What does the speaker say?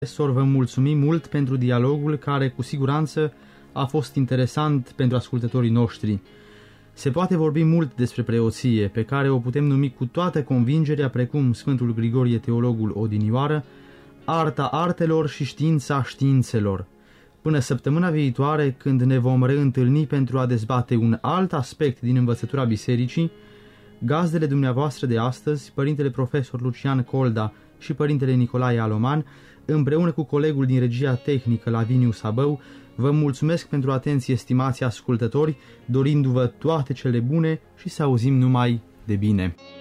Profesor, vă mulțumim mult pentru dialogul care cu siguranță a fost interesant pentru ascultătorii noștri. Se poate vorbi mult despre preoție, pe care o putem numi cu toată convingerea, precum Sfântul Grigorie Teologul odinioară, arta artelor și știința științelor. Până săptămâna viitoare, când ne vom reîntâlni pentru a dezbate un alt aspect din învățătura bisericii, gazdele dumneavoastră de astăzi, Părintele Profesor Lucian Colda și Părintele Nicolae Aloman, împreună cu colegul din regia tehnică Laviniu Sabău, vă mulțumesc pentru atenție, stimați ascultători, dorindu-vă toate cele bune și să auzim numai de bine.